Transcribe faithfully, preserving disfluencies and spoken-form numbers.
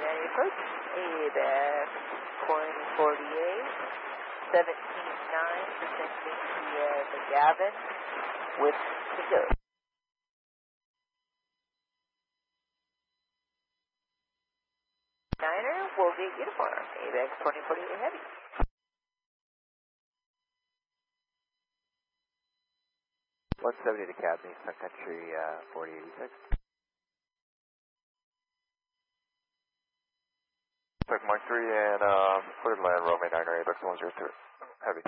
ninety approach, ABEX twenty forty-eight, seventeen nine, descending via the Gavin with the go. Niner will get uniform, ABEX twenty forty-eight heavy. one seventy to Cabney, Sun Country uh, forty eighty-six. Mark three and um, cleared land, Romeo niner, ABEX one zero two, heavy.